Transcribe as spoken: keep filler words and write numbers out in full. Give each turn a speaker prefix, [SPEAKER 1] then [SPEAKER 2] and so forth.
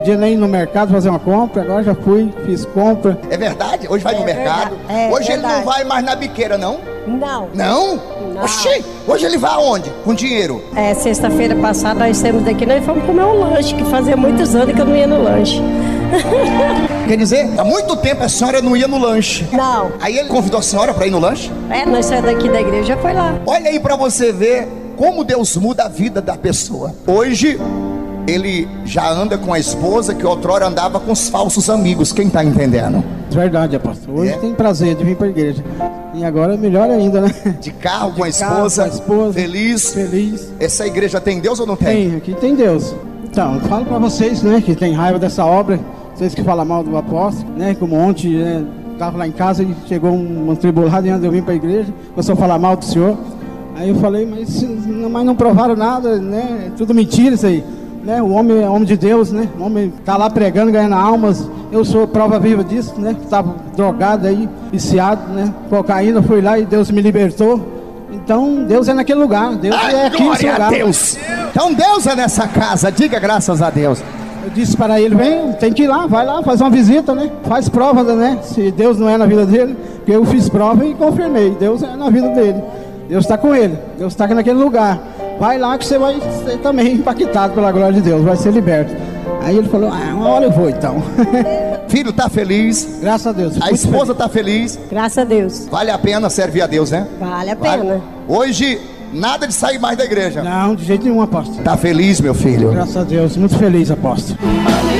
[SPEAKER 1] Dia nem ir no mercado fazer uma compra, agora já fui, fiz compra.
[SPEAKER 2] É verdade? Hoje vai
[SPEAKER 3] É
[SPEAKER 2] no mercado?
[SPEAKER 3] verdade. É
[SPEAKER 2] hoje ele
[SPEAKER 3] verdade.
[SPEAKER 2] não vai mais na biqueira, não?
[SPEAKER 3] Não.
[SPEAKER 2] Não?
[SPEAKER 3] Não.
[SPEAKER 2] Oxi, hoje ele vai aonde? Com dinheiro?
[SPEAKER 3] É, sexta-feira passada nós saímos daqui, nós fomos comer um lanche, que fazia muitos anos que eu não ia no lanche.
[SPEAKER 2] Quer dizer, há muito tempo a senhora não ia no lanche.
[SPEAKER 3] Não.
[SPEAKER 2] Aí ele convidou a senhora para ir no lanche?
[SPEAKER 3] É, nós saímos daqui da igreja, foi lá.
[SPEAKER 2] Olha aí para você ver como Deus muda a vida da pessoa. Hoje ele já anda com a esposa que outrora andava com os falsos amigos. Quem tá entendendo?
[SPEAKER 1] Verdade, apóstolo. Hoje
[SPEAKER 2] É?
[SPEAKER 1] tem prazer de vir para a igreja. E agora é melhor ainda, né?
[SPEAKER 2] De carro, com, a
[SPEAKER 1] De carro,
[SPEAKER 2] esposa,
[SPEAKER 1] com a esposa,
[SPEAKER 2] feliz.
[SPEAKER 1] Feliz.
[SPEAKER 2] Essa igreja tem Deus ou não tem?
[SPEAKER 1] Tem, aqui tem Deus. Então, eu falo para vocês, né, que tem raiva dessa obra. Vocês que falam mal do apóstolo, né, como ontem, né, tava lá em casa e chegou um, um tribulado e eu vim para a igreja, começou a falar mal do senhor. Aí eu falei, mas, mas não provaram nada, né? É tudo mentira isso aí. Né? O homem é homem de Deus, né? O homem tá lá pregando, ganhando almas. Eu sou prova viva disso, né? Estava drogado aí, viciado, né? Cocaína, fui lá e Deus me libertou. Então Deus é naquele lugar, Deus
[SPEAKER 2] Ai,
[SPEAKER 1] é aqui nesse
[SPEAKER 2] glória
[SPEAKER 1] lugar.
[SPEAKER 2] a Deus! Então Deus é nessa casa, diga graças a Deus.
[SPEAKER 1] Eu disse para ele, vem, tem que ir lá, vai lá, faz uma visita, né? Faz prova, né? Se Deus não é na vida dele, porque eu fiz prova e confirmei, Deus é na vida dele. Deus está com ele, Deus está aqui naquele lugar. Vai lá que você vai ser também impactado pela glória de Deus, vai ser liberto. Aí ele falou, ah, uma hora eu vou então.
[SPEAKER 2] Filho tá feliz,
[SPEAKER 1] Graças a Deus.
[SPEAKER 2] a
[SPEAKER 1] muito
[SPEAKER 2] esposa tá feliz.
[SPEAKER 3] Graças a Deus.
[SPEAKER 2] Vale a pena servir a Deus, né?
[SPEAKER 3] Vale a
[SPEAKER 2] Vale.
[SPEAKER 3] pena.
[SPEAKER 2] Hoje, nada de sair mais da igreja.
[SPEAKER 1] Não, de jeito nenhum, apóstolo.
[SPEAKER 2] Tá feliz, meu filho?
[SPEAKER 1] Graças a Deus, muito feliz, apóstolo.